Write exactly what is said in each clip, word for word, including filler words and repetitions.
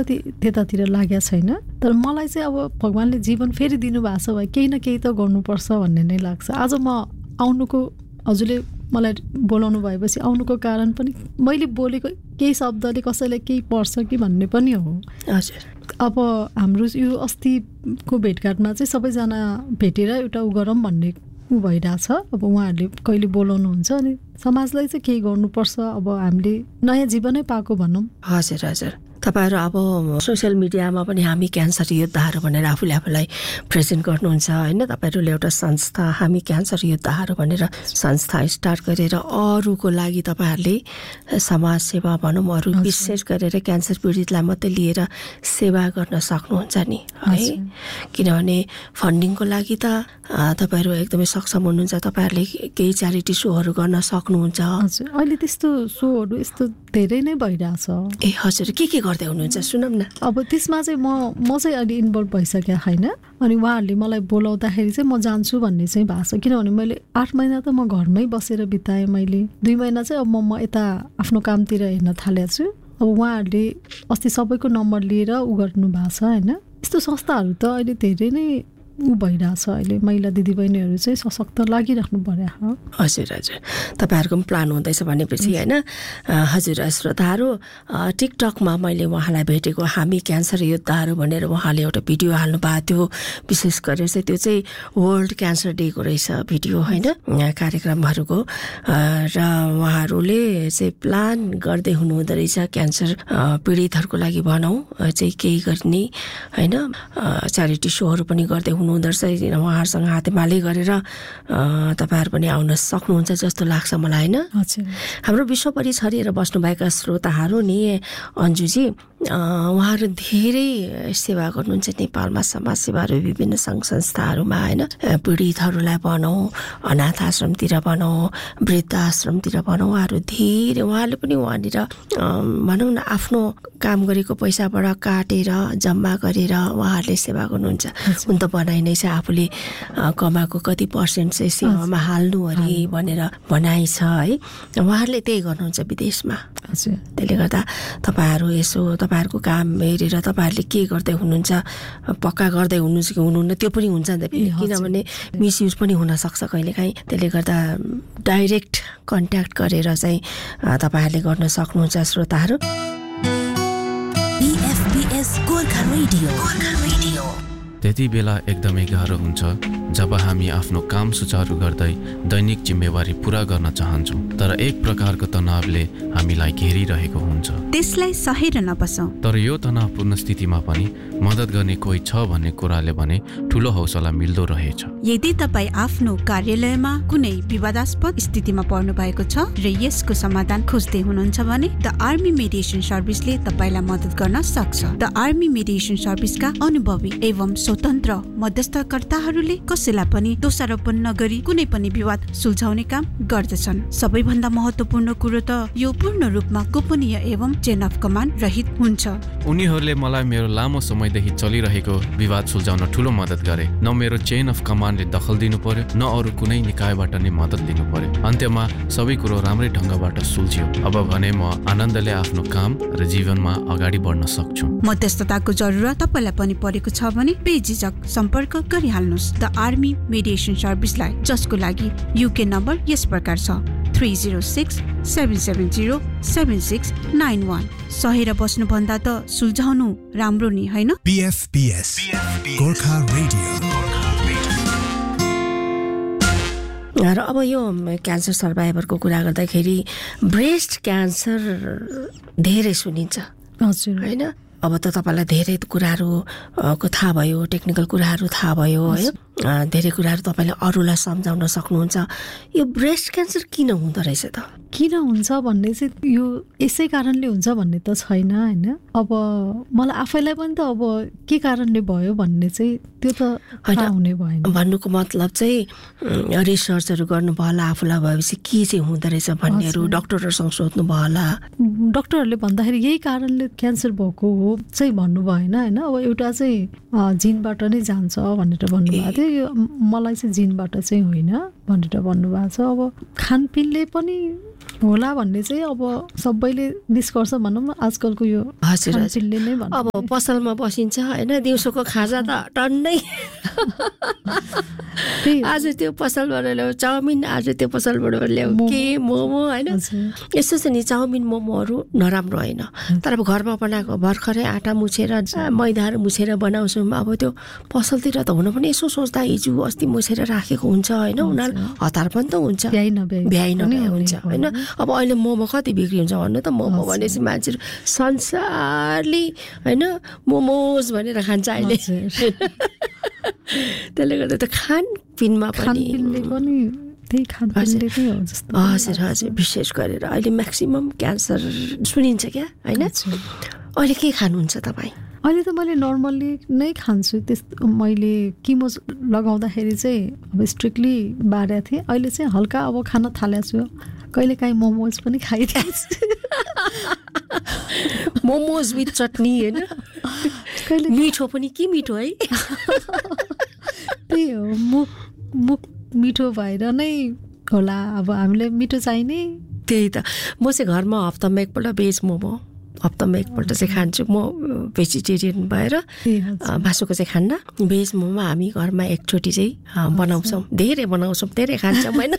अलिकति त्यतातिर लागेको छैन तर मलाई चाहिँ अब भगवानले जीवन फेरि दिनुभएको छ भए केही न केही त गर्नुपर्छ भन्ने नै लाग्छ आज म आउनुको हजुरले मलाई बोलाउनु भएपछि आउनुको कारण पनि मैले बोलेको केही शब्दले कसैलाई केही पर्छ कि भन्ने पनि हो हजुर अब हाम्रो यो अस्तिको भेटघाटमा चाहिँ सबैजना भेटेर एउटा उ गरौँ भन्ने उ भइरहेछ अब उहाँहरूले कहिले बोलाउनुहुन्छ अनि समाजलाई चाहिँ केही गर्नुपर्छ अब हामीले नयाँ जीवनै पाएको भनौँ हजुर हजुर तपाईहरु अब सोशल मिडियामा पनि हामी क्यान्सर योद्धाहरू भनेर आफूले आफूलाई प्रेजेन्ट गर्नुहुन्छ हैन तपाईहरुले एउटा संस्था हामी क्यान्सर योद्धाहरू भनेर संस्था स्टार्ट गरेर अरूको लागि तपाईहरुले समाज सेवा भनौं अरु विशेष गरेर क्यान्सर पीडितलाई मात्रै लिएर सेवा गर्न सक्नुहुन्छ नि है किनभने फन्डिङको लागि त तपाईहरु एकदमै सक्षम हुनुहुन्छ तपाईहरुले केही च्यारिटी सोहरु गर्न सक्नुहुन्छ हजुर अहिले त्यस्तो सोहरु यस्तो धेरै नै भइराछ ए हजुर के के गर्दै हुनुहुन्छ सुनौं न अब त्यसमा चाहिँ म म चाहिँ अलि इन्भल्भ भइसके हैन अनि उहाँहरूले मलाई बोलाउँदाखेरि चाहिँ म जान्छु भन्ने चाहिँ भएको छ किनभने मैले आठ महिना त म घरमै बसेर बिताएँ मैले दुई महिना चाहिँ अब म म यता आफ्नो कामतिर हेर्न थालेको छु अब उहाँहरूले अस्ति सबैको नम्बर लिएर उ गर्नु भएको छ हैन यस्तो संस्थाहरू त अहिले धेरै नै उ भइराछ अहिले महिला दिदीबहिनीहरू चाहिँ सशक्त लागिराख्नु पर्यो हजुर हजुर तपाईहरुको पनि प्लान हुँदैछ भनेपछि हैन हजुर श्रोताहरू टिकटकमा मैले उहाँलाई भेटेको हामी क्यान्सर योद्धाहरू भनेर उहाँले एउटा भिडियो हाल्नु भएको थियो विशेष गरेर चाहिँ त्यो चाहिँ वर्ल्ड क्यान्सर डे को रहेछ भिडियो हैन कार्यक्रमहरुको र उहाँहरूले चाहिँ प्लान गर्दै हुनुहुँदै रहेछ क्यान्सर पीडितहरुको लागि भनौं चाहिँ केही गर्ने हैन च्यारिटी शोहरु पनि गर्दै हुनुहुँदै रहेछ उहाँहरुसँग हातेमाले गरेर तपाईहरु पनि आउन सक्नुहुन्छ जस्तो लाग्छ मलाई हैन हजुर हाम्रो विश्वभरि छरिएर बस्नुभएका श्रोताहरू नि अन्जुजी उहाँहरु धेरै सेवा गर्नुहुन्छ नेपालमा समाज सेवाहरू विभिन्न संघ संस्थाहरूमा हैन पीडितहरुलाई भनौं अनाथ आश्रमतिर भनौं वृद्ध आश्रमतिर भनौं उहाँहरु धेरै उहाँले पनि उहाँनिर भनौं न आफ्नो काम गरेको पैसाबाट काटेर जम्मा गरेर उहाँहरुले सेवा गर्नुहुन्छ हुन त बनाइ नै छ आफूले कमाएको कति पर्सेन्ट चाहिँ सेवामा हाल्नु अरे भनेर भनाइ छ है उहाँहरुले त्यही गर्नुहुन्छ विदेशमा हजुर त्यसले गर्दा तपाईहरु यसो तपाईहरुको काम हेरेर तपाईहरुले के गर्दै हुनुहुन्छ पक्का गर्दै हुनुहुन्छ कि हुनुहुन्न त्यो पनि हुन्छ नि त किनभने मिसयुज पनि हुन सक्छ कहिलेकाहीँ त्यसले गर्दा डाइरेक्ट कन्ट्याक्ट गरेर चाहिँ तपाईहरुले गर्न सक्नुहुन्छ श्रोताहरु बीएफपीएस गोर्खा रेडियो गोर्खा रेडियो त्यति बेला एकदमै गाह्रो हुन्छ जब हामी आफ्नो काम सुचारू गर्दै दैनिक जिम्मेवारी पूरा गर्न चाहन्छौं तर एक प्रकारको तनावले हामीलाई घेरिरहेको हुन्छ त्यसलाई सहेर नबसौं तर यो तनावपूर्ण स्थितिमा पनि मद्दत गर्ने कोही छ भन्ने कुराले भने ठूलो हौसला मिल्दो रहेछ यदि तपाई आफ्नो कार्यालयमा कुनै विवादास्पद स्थितिमा पर्नु भएको छ र यसको समाधान खोज्दै हुनुहुन्छ भने द आर्मी मेडिएसन सर्भिसले तपाईलाई मद्दत गर्न सक्छ द आर्मी मेडिएसन सर्भिसका अनुभवी एवं स्वतन्त्र मध्यस्थकर्ताहरूले कसैलाई पनि दोषारोपण नगरी कुनै पनि विवाद सुल्झाउने काम गर्दछन् सबैभन्दा महत्त्वपूर्ण कुरो त यो पूर्ण रूपमा गोपनीय एवं चेन अफ कमान्ड रहित हुन्छ उनीहरूले मलाई मेरो लामो समयदेखि चलिरहेको विवाद सुल्झाउन ठूलो मद्दत गरे न मेरो चेन अफ कमान्डले दखल दिनु पर्यो न अरू कुनै निकायबाट नै मद्दत लिनु पर्यो अन्त्यमा सबै कुरो राम्रै ढंगबाट सुल्झ्यो अब भने म आनन्दले आफ्नो काम र जीवनमा अगाडि बढ्न सक्छु मध्यस्थताको जरुरत तपाईलाई पनि परेको छ भने बेझिझक सम्पर्क गरिहाल्नुस् द आर्मी मेडिएसन सर्भिसलाई जसको लागि युके नम्बर यस प्रकार छ three zero six seven seven zero seven six nine one सहेर बस्नु भन्दा त सुल्झाउनु राम्रो नि हैन बीएफपीएस गोर्खा रेडियो र अब यो क्यान्सर सर्भाइभरको कुरा गर्दाखेरि ब्रेस्ट क्यान्सर धेरै सुनिन्छ हजुर हैन अब त तपाईलाई धेरै कुराहरु को थाहा भयो टेक्निकल कुराहरु थाहा भयो है धेरै कुराहरु तपाईले अरूलाई सम्झाउन सक्नुहुन्छ यो ब्रेस्ट क्यान्सर किन हुँदो रहेछ त किन हुन्छ भन्ने चाहिँ यो यसै कारणले हुन्छ भन्ने त छैन हैन अब मलाई आफैलाई पनि त अब के कारणले भयो भन्ने चाहिँ त्यो त थाहा हुने भएन भन्नुको मतलब चाहिँ रिसर्चहरु गर्नु भयो आफूलाई भएपछि के चाहिँ हुँदो रहेछ भन्नेहरु डाक्टरहरुसँग सोध्नु भयो होला डाक्टरहरुले भन्दाखेरि यही कारणले क्यान्सर भएको हो चाहिँ भन्नु भएन हैन अब एउटा चाहिँ जिनबाट नै जान्छ भनेर भन्नुभएको थियो यो मलाई चाहिँ जिनबाट चाहिँ होइन भनेर भन्नुभएको छ अब खानपिनले पनि होला भन्ने चाहिँ अब सबैले निष्कर्ष भनौँ न आजकलको यो हजुर खानपिनले नै भन्छ। अब पसलमा बसिन्छ होइन, दिउँसोको खाजा त टन्नै आज त्यो पसलबाट ल्याऊ चाउमिन, आज त्यो पसलबाट ल्याऊ के मोमो होइन। यस्तो छ नि, चाउमिन मोमोहरू नराम्रो होइन, तर अब घरमा बनाएको भर्खरै आँटा मुछेर मैदाहरू मुछेर बनाउँछौँ। अब त्यो पसलतिर त हुन पनि यसो सोच्दा हिजो अस्ति मुछेर राखेको हुन्छ होइन, उनीहरू हतार पनि त हुन्छ, भ्याइ नभ्याइ हुन्छ होइन। अब अहिले मोमो कति बिक्री हुन्छ भन्नु त, मोमो भनेपछि मान्छेहरू संसारले होइन मोमोज भनेर खान्छ अहिले। त्यसले गर्दा त खानपिनमा पनि हजुर हजुर विशेष गरेर अहिले म्याक्सिमम क्यान्सर सुनिन्छ क्या होइन। अहिले के खानुहुन्छ तपाईँ? अहिले त मैले नर्मल्ली नै खान्छु। त्यस्तो मैले किमो लगाउँदाखेरि चाहिँ अब स्ट्रिक्टली बारेको थिएँ, अहिले चाहिँ हल्का अब खान थालेको छु। कहिले काहीँ मोमोज पनि खाइदिन्छु, मोमोज विथ चटनी होइन, कहिले मिठो पनि के मिठो है। त्यही हो, मुख मुख मिठो भएर नै होला, अब हामीलाई मिठो चाहिने। त्यही त, म चाहिँ घरमा हप्तामा एकपल्ट भेज मोमो हप्तामा एकपल्ट चाहिँ खान्छु। म भेजिटेरियन भएर मासुको चाहिँ खान्न। भेज मोमो हामी घरमा एकचोटि चाहिँ बनाउँछौँ, धेरै बनाउँछौँ, धेरै खान्छौँ होइन।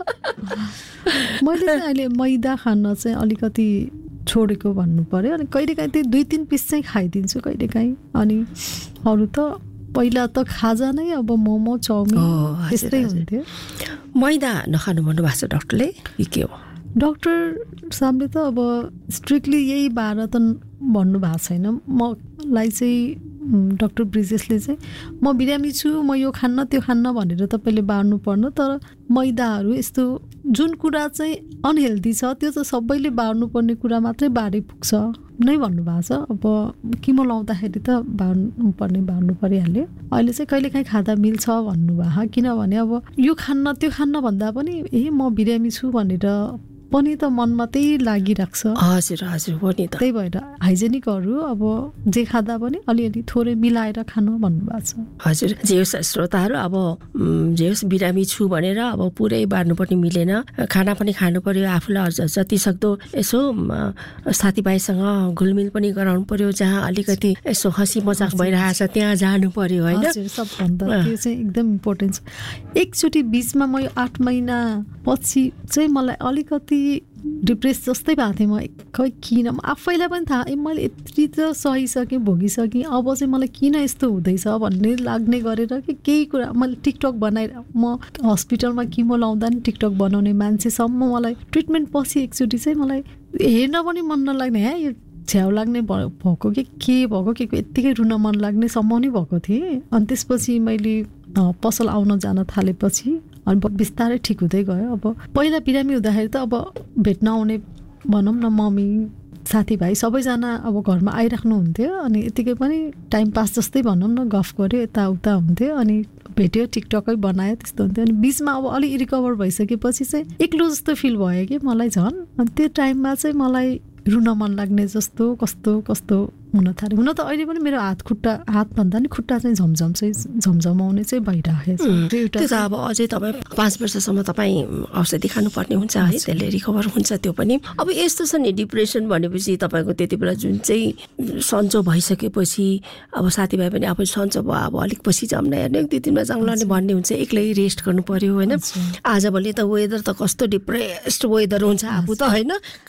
मैले चाहिँ अहिले मैदा खान चाहिँ अलिकति छोडेको भन्नु पर्यो। अनि कहिलेकाहीँ त्यो दुई तिन पिस चाहिँ खाइदिन्छु कहिलेकाहीँ। अनि अरू त पहिला त खाजा नै अब मोमो चाउमिन त्यस्तै हुन्थ्यो। मैदा नखानु भन्नुभएको छ डक्टरले कि के हो? डक्टर साहबले त अब स्ट्रिक्टली यही बाह्र त भन्नुभएको छैन। मलाई चाहिँ डक्टर ब्रिजेसले चाहिँ म बिरामी छु, म यो खान्न त्यो खान्न भनेर तपाईँले बार्नु पर्नु, तर मैदाहरू यस्तो जुन कुरा चाहिँ अनहेल्दी छ त्यो चाहिँ सबैले बार्नुपर्ने कुरा मात्रै बारे पुग्छ नै भन्नुभएको छ। अब किमो लाउँदाखेरि त बार्नु पर्ने बार्नु परिहाल्यो। अहिले चाहिँ कहिलेकाहीँ खाँदा मिल्छ भन्नुभएको, किनभने अब यो खान्न त्यो खान्न भन्दा पनि ए म बिरामी छु भनेर पनि त मनमा त्यही लागिरहेको छ। हजुर हजुर हो नि त। त्यही भएर हाइजेनिकहरू अब जे खाँदा पनि अलिअलि थोरै मिलाएर खानु भन्नुभएको छ। हजुर, जे होस् श्रोताहरू, अब जे होस् बिरामी छु भनेर अब पुरै बार्नु पनि मिलेन, खाना पनि खानु पर्यो, आफूलाई जति सक्दो यसो साथीभाइसँग घुलमिल पनि गराउनु पर्यो, जहाँ अलिकति यसो हँसी मजाक भइरहेको छ त्यहाँ जानु पर्यो होइन। सबभन्दा त्यो चाहिँ एकदम इम्पोर्टेन्ट छ। एकचोटि बिचमा म यो आठ महिना पछि चाहिँ मलाई अलिकति डिप्रेस जस्तै भएको थिएँ। म खै किन, आफैलाई पनि थाहा ए मैले यति त सहिसकेँ भोगिसकेँ, अब चाहिँ मलाई किन यस्तो हुँदैछ भन्ने लाग्ने गरेर कि केही कुरा मैले टिकटक बनाएर म हस्पिटलमा किमो लाउँदा नि टिकटक बनाउने मान्छेसम्म मलाई ट्रिटमेन्ट पछि एकचोटि चाहिँ मलाई हेर्न पनि मन नलाग्ने, है यो छ्याउ लाग्ने भएको कि के भएको के यत्तिकै रुन मन लाग्ने सम्म नै भएको थिएँ। अनि त्यसपछि मैले पसल आउन जान थालेपछि अनि बिस्तारै ठिक हुँदै गयो। अब पहिला बिरामी हुँदाखेरि त अब भेट्न आउने भनौँ न मम्मी साथीभाइ सबैजना अब घरमा आइराख्नु हुन्थ्यो, अनि यतिकै पनि टाइम पास जस्तै भनौँ न, गफ गऱ्यो यताउता हुन्थ्यो, अनि भेट्यो टिकटकै बनायो त्यस्तो हुन्थ्यो। अनि बिचमा अब अलिक रिकभर भइसकेपछि चाहिँ एक्लो जस्तो फिल भयो कि मलाई झन्। अनि त्यो टाइममा चाहिँ मलाई रुन मन लाग्ने जस्तो कस्तो कस्तो हुन थाल्यो। हुन त अहिले पनि मेरो हात खुट्टा हात भन्दा नि खुट्टा चाहिँ झमझम चाहिँ झमझमाउने चाहिँ भइरहेको छ। त्यो त अब अझै तपाईँ पाँच वर्षसम्म तपाईँ औषधि खानुपर्ने हुन्छ है, त्यसले रिकभर हुन्छ। त्यो पनि अब यस्तो छ नि, डिप्रेसन भनेपछि तपाईँको त्यति बेला जुन चाहिँ सन्चो भइसकेपछि अब साथीभाइ पनि अब सन्चो भयो, अब अलिक पछि जाम्न हेर्ने एक दुई दिनमा जाउँला भन्ने हुन्छ, एक्लै रेस्ट गर्नु पर्यो होइन। आजभोलि त वेदर त कस्तो डिप्रेस्ड वेदर हुन्छ आफू त होइन,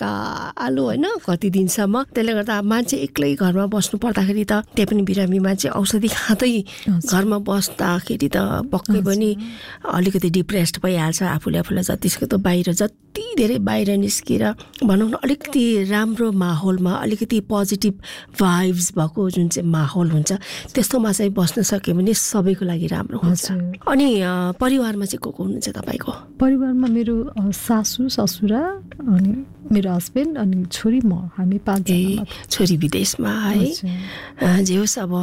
कालो होइन कति दिनसम्म। त्यसले गर्दा मान्छे एक्लै घरमा बस्नु पर्दाखेरि त त्यही पनि बिरामी मान्छे औषधि खाँदै घरमा बस्दाखेरि त पक्कै पनि अलिकति डिप्रेस्ड भइहाल्छ आफूले। आफूलाई जति सक्दो बाहिर जति धेरै बाहिर निस्केर भनौँ न अलिकति राम्रो माहौलमा अलिकति पोजिटिभ भाइब्स भएको जुन चाहिँ माहौल हुन्छ त्यस्तोमा चाहिँ बस्न सक्यो भने सबैको लागि राम्रो हुन्छ। अनि परिवारमा चाहिँ को को हुनुहुन्छ तपाईँको? परिवारमा मेरो सासू ससुरा अनि मेरो हस्बेन्ड अनि छोरी म, हामी पाँचजना। छोरी विदेशमा है, जे होस् अब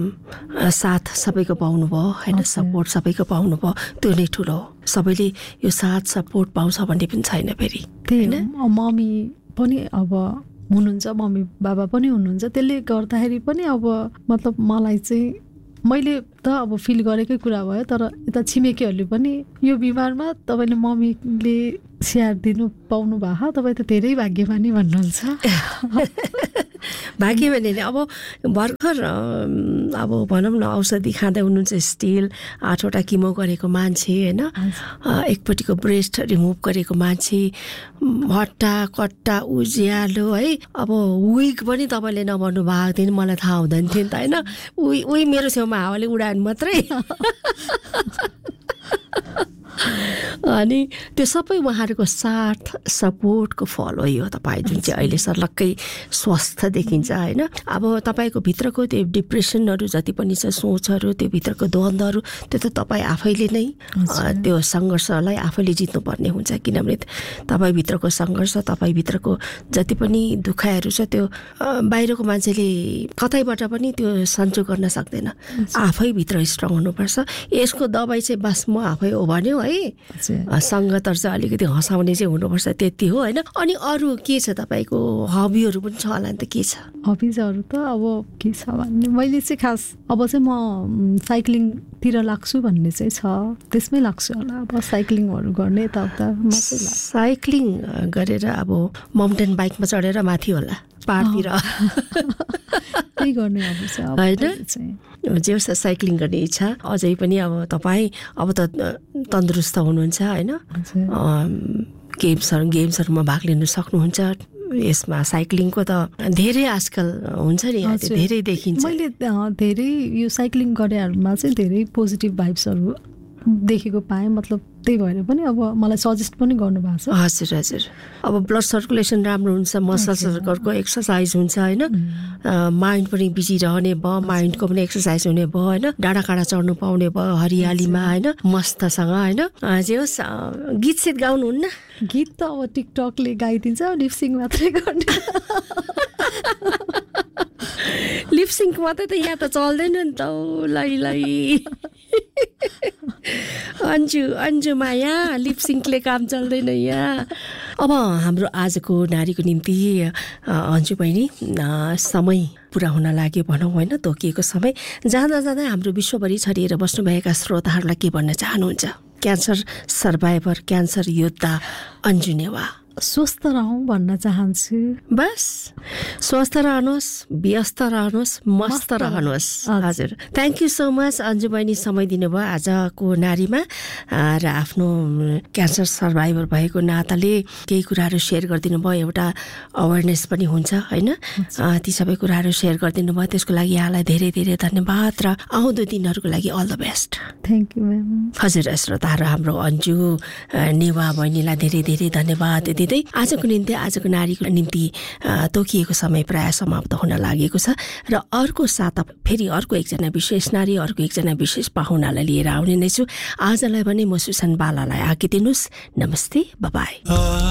साथ सबैको पाउनुभयो होइन, सपोर्ट सबैको पाउनुभयो, त्यो नै ठुलो हो। सबैले यो साथ सपोर्ट पाउँछ भन्ने पनि छैन फेरि। त्यही हो, मम्मी पनि अब हुनुहुन्छ, मम्मी बाबा पनि हुनुहुन्छ, त्यसले गर्दाखेरि पनि अब मतलब मलाई चाहिँ मैले त अब फिल गरेकै कुरा भयो, तर यता छिमेकीहरूले पनि यो बिमारमा तपाईँले मम्मीले स्याहार दिनु पाउनु भएको, तपाईँ त धेरै भाग्यमानी भन्नुहुन्छ। भाग्यमानी अब भर्खर अब भनौँ न औषधि खाँदै हुनुहुन्छ, स्टिल आठवटा किमो गरेको मान्छे होइन, एकपट्टिको ब्रेस्ट रिमुभ गरेको मान्छे, हट्टा कट्टा उज्यालो है। अब विग पनि तपाईँले नभन्नु भएको थियो, मलाई थाहा हुँदैन थियो नि त होइन। उही उही मेरो छेउमा हावाले उडान मात्रै। अनि त्यो सबै उहाँहरूको साथ सपोर्टको फल हो यो तपाईँ जुन चाहिँ अहिले सर्लक्कै स्वस्थ देखिन्छ होइन। अब तपाईँको भित्रको त्यो डिप्रेसनहरू जति पनि छ, सोचहरू, त्यो भित्रको द्वन्द्वहरू, त्यो त तपाईँ आफैले नै त्यो सङ्घर्षलाई आफैले जित्नुपर्ने हुन्छ। किनभने तपाईँभित्रको सङ्घर्ष, तपाईँभित्रको जति पनि दुखाइहरू छ त्यो बाहिरको मान्छेले कतैबाट पनि त्यो सन्चो गर्न सक्दैन, आफैभित्र स्ट्रङ हुनुपर्छ। यसको दबाई चाहिँ बस म आफै हो भन्यो है, सङ्गत चाहिँ अलिकति हँसाउने चाहिँ हुनुपर्छ, त्यति हो होइन। अनि अरू के छ तपाईँको हबीहरू पनि छ होला नि त? के छ हबिजहरू त अब के छ भन्ने, मैले चाहिँ खास अब चाहिँ म साइक्लिङतिर लाग्छु भन्ने चाहिँ छ, त्यसमै लाग्छु होला। अब साइक्लिङहरू गर्ने यताउता मात्रै लाग्छ। साइक्लिङ गरेर अब माउन्टेन बाइकमा चढेर माथि होला पाहाडतिर त्यही गर्ने हबी छ होइन। जे होस् साइक्लिङ गर्ने इच्छा अझै पनि अब तपाईँ अब त तन्दुरुस्त हुनुहुन्छ होइन, गेम्सहरू गेम्सहरूमा भाग लिनु सक्नुहुन्छ। यसमा साइक्लिङको त धेरै आजकल हुन्छ नि, धेरै देखिन्छ। मैले धेरै यो साइक्लिङ गरेहरूमा चाहिँ धेरै पोजिटिभ भाइब्सहरू देखेको पाएँ, मतलब त्यही भएर पनि अब मलाई सजेस्ट पनि गर्नुभएको छ। हजुर हजुर, अब ब्लड सर्कुलेसन राम्रो हुन्छ, मसल्सहरूको एक्सर्साइज हुन्छ होइन, माइन्ड पनि बिजी रहने भयो, माइन्डको पनि एक्सर्साइज हुने भयो होइन, डाँडा काँडा चढ्नु पाउने भयो हरियालीमा होइन, मस्तसँग होइन। जे होस् गीत सित गाउनुहुन्न? गीत त अब टिकटकले गाइदिन्छ, लिपसिङ मात्रै गर्ने। लिपसिङ मात्रै त यहाँ त चल्दैन नि त लै लै। अन्जु अन्जु माया लिपसिङले काम चल्दैन यहाँ। अब हाम्रो आजको नारीको निम्ति अन्जु बहिनी समय पुरा हुन लाग्यो भनौँ होइन, तोकिएको समय जाँदा जाँदै हाम्रो विश्वभरि छरिएर बस्नुभएका श्रोताहरूलाई के भन्न चाहनुहुन्छ? क्यान्सर सर्भाइभर, क्यान्सर योद्धा अन्जु नेवा, स्वस्थ रहौँ भन्न चाहन्छु। बस स्वस्थ रहनुहोस्, व्यस्त रहनुहोस्, मस्त रहनुहोस्। हजुर, thank you so much Anju बहिनी, समय दिनुभयो आजको नारीमा र आफ्नो क्यान्सर सर्भाइभर भएको नाताले केही कुराहरू सेयर गरिदिनु भयो। एउटा अवेरनेस पनि हुन्छ होइन, ती सबै कुराहरू सेयर गरिदिनु भयो, त्यसको लागि यहाँलाई धेरै धेरै धन्यवाद र आउँदो दिनहरूको लागि all the best. Thank you ma'am. हजुर श्रोताहरू, हाम्रो अन्जु नेवा बहिनीलाई धेरै धेरै धन्यवाद दिँदै आजको निम्ति आजको नारीको निम्ति तोकिएको समय प्राय समाप्त हुन लागेको छ र अर्को साता फेरि अर्को एकजना विशेष नारी, अर्को एकजना विशेष पाहुनालाई लिएर आउने नै छु। आजलाई भने म सुसन बालालाई आँकी दिनुहोस्। नमस्ते, बाइ बाइ।